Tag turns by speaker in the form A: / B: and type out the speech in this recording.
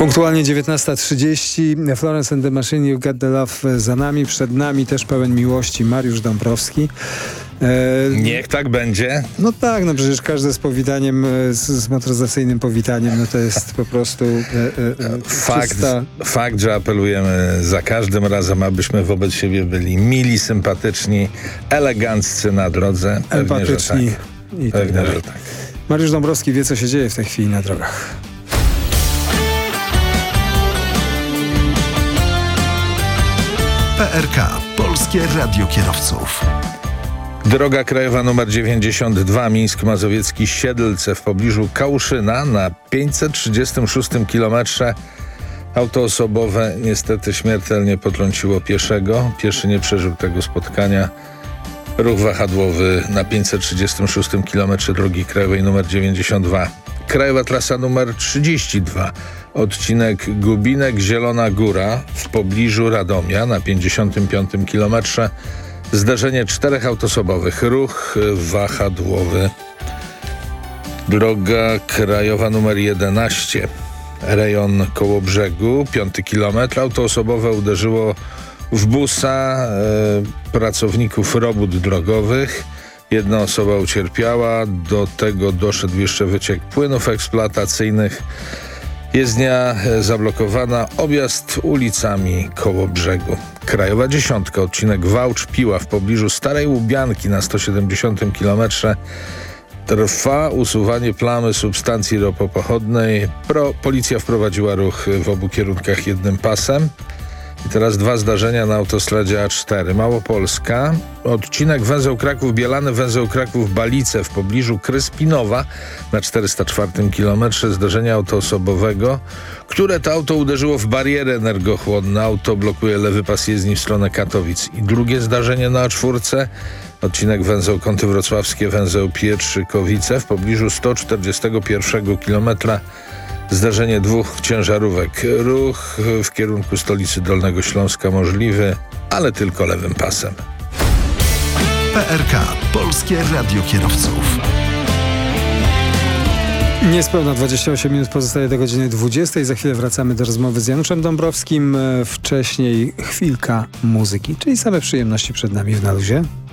A: Punktualnie 19:30. Florence and the Machine, You Got the Love za nami. Przed nami też pełen miłości Mariusz Dąbrowski.
B: Niech tak będzie.
A: No tak, no przecież każde z powitaniem, z motoryzacyjnym powitaniem, no to jest po prostu
B: Fakt, że apelujemy za każdym razem, abyśmy wobec siebie byli mili, sympatyczni, eleganccy na drodze.
A: empatyczni i tak
B: Pewnie,
A: dalej.
B: że tak.
A: Mariusz Dąbrowski wie, co się dzieje w tej chwili na drogach.
C: PRK. Polskie Radio Kierowców.
B: Droga krajowa nr 92 Mińsk Mazowiecki Siedlce w pobliżu Kałuszyna na 536 kilometrze auto osobowe niestety śmiertelnie potrąciło pieszego. Pieszy nie przeżył tego spotkania. Ruch wahadłowy na 536 kilometrze drogi krajowej nr 92. Krajowa trasa nr 32. Odcinek Gubinek-Zielona Góra w pobliżu Radomia na 55 kilometrze. Zdarzenie 4 autosobowych. Ruch wahadłowy. Droga krajowa nr 11. Rejon Kołobrzegu, 5 kilometr. Auto osobowe uderzyło w busa pracowników robót drogowych. Jedna osoba ucierpiała. Do tego doszedł jeszcze wyciek płynów eksploatacyjnych. Jezdnia zablokowana. Objazd ulicami Kołobrzegu. Krajowa 10. Odcinek Wałcz-Piła w pobliżu Starej Łubianki na 170 kilometrze. Trwa usuwanie plamy substancji ropopochodnej. Policja wprowadziła ruch w obu kierunkach jednym pasem. I teraz 2 zdarzenia na autostradzie A4. Małopolska. Odcinek węzeł Kraków-Bielany, węzeł Kraków-Balice w pobliżu Kryspinowa na 404 kilometrze. Zdarzenia autoosobowego, które to auto uderzyło w barierę energochłonną. Auto blokuje lewy pas jezdni w stronę Katowic. I drugie zdarzenie na A4. Odcinek węzeł Kąty Wrocławskie, węzeł Pietrzykowice w pobliżu 141 kilometra. Zdarzenie 2 ciężarówek. Ruch w kierunku stolicy Dolnego Śląska możliwy, ale tylko lewym pasem.
C: PRK. Polskie Radio Kierowców.
A: Niespełna 28 minut pozostaje do godziny 20. Za chwilę wracamy do rozmowy z Januszem Dąbrowskim. Wcześniej chwilka muzyki, czyli same przyjemności przed nami w Na luzie.